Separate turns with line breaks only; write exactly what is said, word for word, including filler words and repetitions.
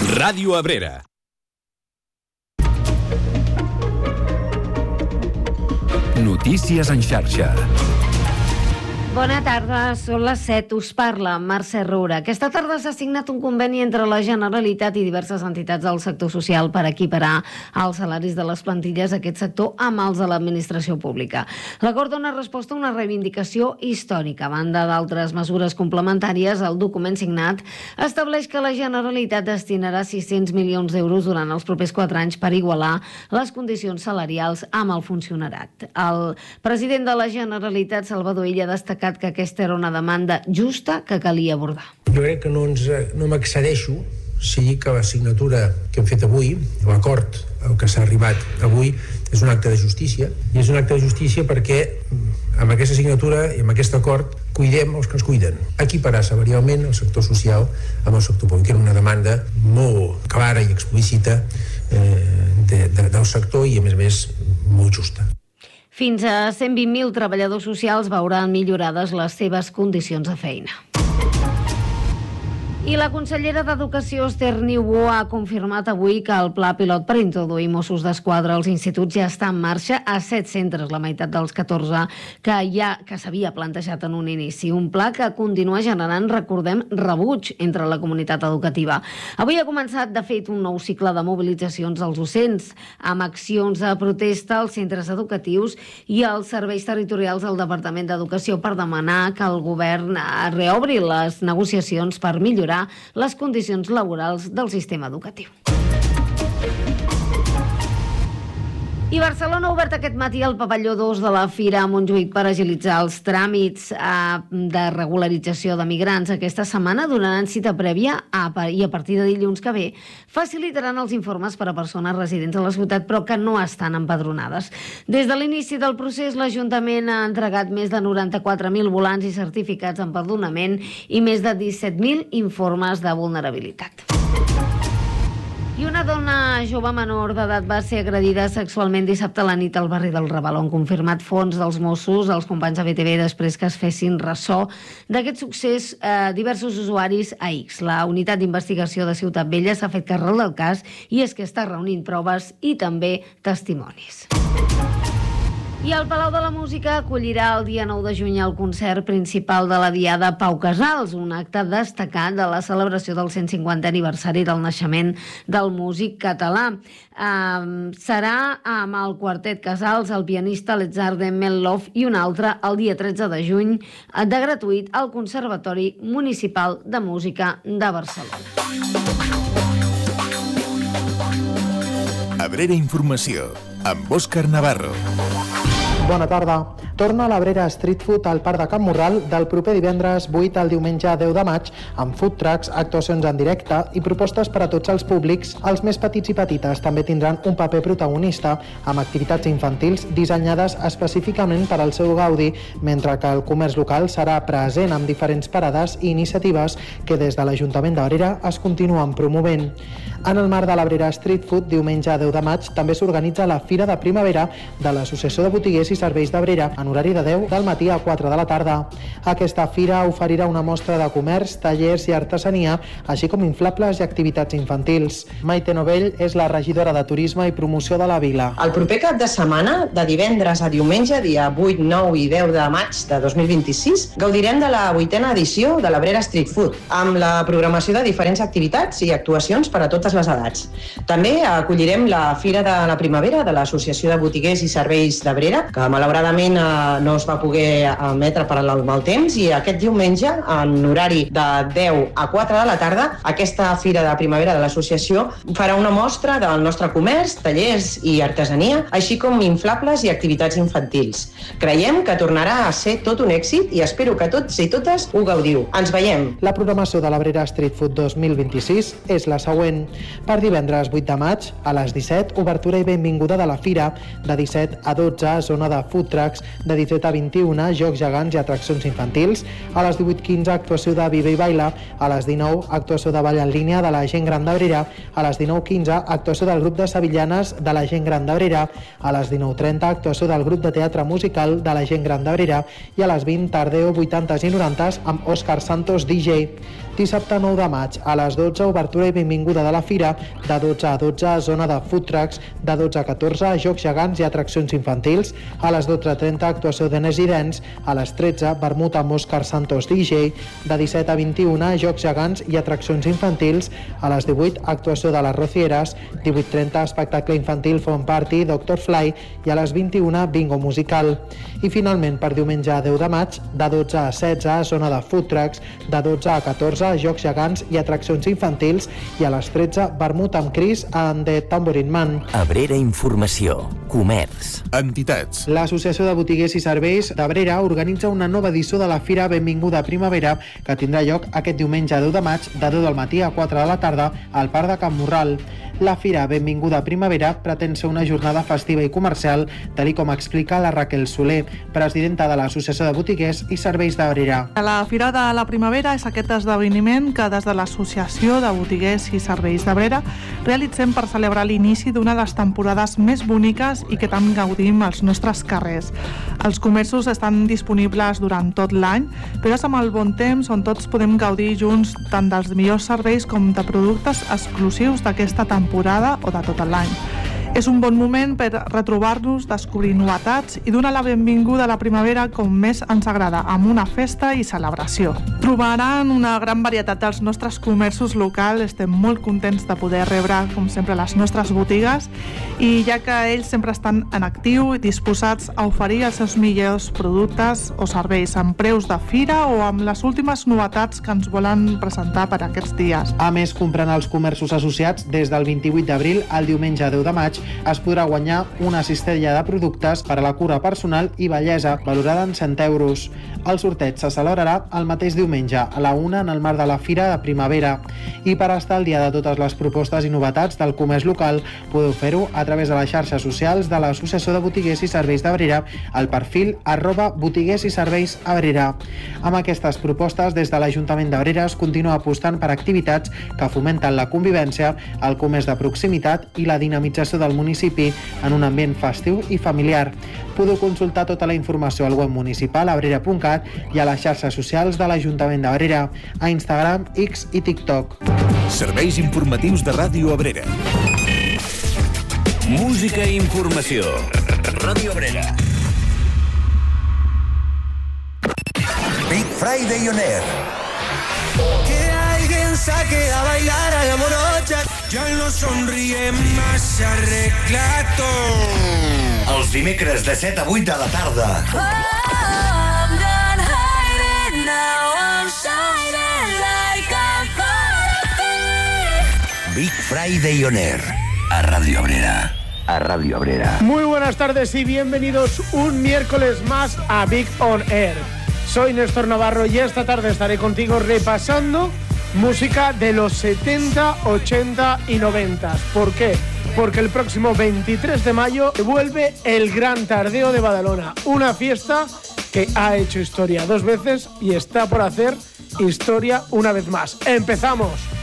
Ràdio Abrera. Notícies en xarxa.
Bona tarda, són les set, us parla Mercè Roura. Aquesta tarda s'ha signat un conveni entre la Generalitat i diverses entitats del sector social per equiparar els salaris de les plantilles d'aquest sector amb els de l'administració pública. L'acord dona resposta a una reivindicació històrica. A banda d'altres mesures complementàries, el document signat estableix que la Generalitat destinarà sis-cents milions d'euros durant els propers quatre anys per igualar les condicions salarials amb el funcionarat. El president de la Generalitat, Salvador Illa, ha destacat que aquesta era una demanda justa que calia abordar.
Jo crec que no, ens, no m'excedeixo si dic que la signatura que hem fet avui, l'acord al que s'ha arribat avui, és un acte de justícia, i és un acte de justícia perquè amb aquesta signatura i amb aquest acord cuidem els que ens cuiden. Equiparar salarialment el sector social amb el sector públic. Era una demanda molt clara i explícita eh, de, de, del sector i a més a més molt justa.
Fins a cent vint mil treballadors socials veuran millorades les seves condicions de feina. I la consellera d'Educació, Esther Niubó, ha confirmat avui que el pla pilot per introduir Mossos d'Esquadra als instituts ja està en marxa a set centres, la meitat dels catorze que ja que s'havia plantejat en un inici. Un pla que continua generant, recordem, rebuig entre la comunitat educativa. Avui ha començat, de fet, un nou cicle de mobilitzacions dels docents, amb accions de protesta als centres educatius i als serveis territorials del Departament d'Educació per demanar que el govern reobri les negociacions per millorar les condicions laborals del sistema educatiu. I Barcelona ha obert aquest matí el pavelló dos de la Fira a Montjuïc per agilitzar els tràmits eh, de regularització de migrants. Aquesta setmana donaran cita prèvia a, i a partir de dilluns que ve facilitaran els informes per a persones residents a la ciutat però que no estan empadronades. Des de l'inici del procés, l'Ajuntament ha entregat més de noranta-quatre mil volants i certificats d'empadronament i més de disset mil informes de vulnerabilitat. I una dona jove menor d'edat va ser agredida sexualment dissabte a la nit al barri del Raval. Han confirmat fons dels Mossos als companys de B T V després que es fessin ressò d'aquest succés eh, diversos usuaris a X. La unitat d'investigació de Ciutat Vella s'ha fet càrrec del cas i és que està reunint proves i també testimonis. I el Palau de la Música acollirà el dia nou de juny el concert principal de la Diada Pau Casals, un acte destacat de la celebració del cent cinquantè aniversari del naixement del músic català. Um, serà amb el quartet Casals, el pianista Letzarden Mellov i un altre el dia tretze de juny de gratuït al Conservatori Municipal de Música de Barcelona.
Abrera Informació, amb Òscar Navarro.
Bona tarda. Torna l'Abrera Street Food al Parc de Can Morral del proper divendres vuit al diumenge deu de maig amb food trucks, actuacions en directe i propostes per a tots els públics. Els més petits i petites també tindran un paper protagonista amb activitats infantils dissenyades específicament per al seu gaudi, mentre que el comerç local serà present amb diferents parades i iniciatives que des de l'Ajuntament d'Abrera es continuen promovent. En el marc de l'Abrera Street Food, diumenge deu de maig, també s'organitza la Fira de Primavera de l'Associació de Botiguers i Serveis d'Abrera en horari de deu del matí a quatre de la tarda. Aquesta fira oferirà una mostra de comerç, tallers i artesania, així com inflables i activitats infantils. Maite Novell és la regidora de Turisme i Promoció de la Vila.
El proper cap de setmana, de divendres a diumenge, dia vuit, nou i deu de maig de dos mil vint-i-sis, gaudirem de la vuitena edició de l'Abrera Street Food, amb la programació de diferents activitats i actuacions per a totes les edats. També acollirem la Fira de la Primavera de l'Associació de Botiguers i Serveis d'Abrera, que malauradament no es va poder emetre per al mal temps, i aquest diumenge, en horari de deu a quatre de la tarda, aquesta Fira de Primavera de l'Associació farà una mostra del nostre comerç, tallers i artesania, així com inflables i activitats infantils. Creiem que tornarà a ser tot un èxit i espero que tots i totes ho gaudiu. Ens veiem!
La programació de l'Abrera Street Food dos mil vint-i-sis és la següent. Per divendres vuit de maig, a les disset, obertura i benvinguda de la Fira, de disset a dotze, zona de food trucks, de disset a vint-i-una, jocs gegants i atraccions infantils, a les divuit quinze, actuació de Viva i Baila, a les dinou, actuació de ball en línia de la gent gran d'Abrera, a les dinou quinze, actuació del grup de sevillanes de la gent gran d'Abrera, a les dinou trenta, actuació del grup de teatre musical de la gent gran d'Abrera i a les vint, tardeo, vuitantes i norantes amb Òscar Santos D J. Dissabte nou de maig, a les dotze, obertura i benvinguda de la fira, de dotze a dotze, zona de food trucks, de dotze a catorze, jocs gegants i atraccions infantils, a les dotze trenta, actuació de Nes i Dents, a les tretze, vermut amb Òscar Santos D J, de disset a vint-i-una, jocs gegants i atraccions infantils, a les divuit, actuació de les Rocieres, divuit trenta, espectacle infantil Fun Party, Doctor Fly, i a les vint-i-una, bingo musical. I finalment, per diumenge deu de maig, de dotze a setze, zona de food trucks, de dotze a catorze, jocs gegants i atraccions infantils, i a les tretze, vermut amb Chris and the Tambourine Man.
Abrera Informació, Comerç.
Entitats.
L'Associació de Botiguers i Serveis d'Abrera organitza una nova edició de la Fira Benvinguda Primavera que tindrà lloc aquest diumenge deu de maig de deu del matí a quatre de la tarda al Parc de Can Morral. La Fira Benvinguda Primavera pretén ser una jornada festiva i comercial, tal com explica la Raquel Soler, presidenta de l'Associació de Botiguers i Serveis d'Abrera.
La Fira de la Primavera és aquest esdeveniment que des de l'Associació de Botiguers i Serveis d'Abrera realitzem per celebrar l'inici d'una de les temporades més boniques i que tant gaudim als nostres carrers. Els comerços estan disponibles durant tot l'any, però és amb el bon temps on tots podem gaudir junts tant dels millors serveis com de productes exclusius d'aquesta temporada o de tot l'any. És un bon moment per retrobar-nos, descobrir novetats i donar la benvinguda a la primavera com més ens agrada, amb una festa i celebració. Trobaran una gran varietat dels nostres comerços locals, estem molt contents de poder rebre, com sempre, les nostres botigues, i ja que ells sempre estan en actiu i disposats a oferir els seus millors productes o serveis amb preus de fira o amb les últimes novetats que ens volen presentar per aquests dies.
A més, comprant els comerços associats des del vint-i-vuit d'abril al diumenge deu de maig, es podrà guanyar una cistella de productes per a la cura personal i bellesa, valorada en cent euros. El sorteig se celebrarà el mateix diumenge, a la una, en el marc de la Fira de Primavera. I per estar al dia de totes les propostes i novetats del comerç local, podeu fer-ho a través de les xarxes socials de l'Associació de Botiguers i Serveis d'Abrera, al perfil arroba botiguers i serveis Abrera. Amb aquestes propostes, des de l'Ajuntament d'Abrera es continua apostant per activitats que fomenten la convivència, el comerç de proximitat i la dinamització del municipi en un ambient festiu i familiar. Podeu consultar tota la informació al web municipal abrera punt cat i a les xarxes socials de l'Ajuntament d'Abrera, a Instagram, X i TikTok.
Serveis informatius de Ràdio Abrera.
Música i informació. Ràdio Abrera.
Big Friday on Air.
Que alguien saque a bailar a la morocha. Ya no sonríe más, arregla todo.
Els dimecres de set a vuit de la tarda.
Oh, I'm done hiding now, I'm shining like a fire.
Big Friday on Air. A Radio Abrera. A Radio Abrera.
Muy buenas tardes y bienvenidos un miércoles más a Big On Air. Soy Néstor Navarro y esta tarde estaré contigo repasando música de los setenta, ochenta y noventa. ¿Por qué? Porque el próximo veintitrés de mayo vuelve el Gran Tardeo de Badalona, una fiesta que ha hecho historia dos veces y está por hacer historia una vez más. ¡Empezamos!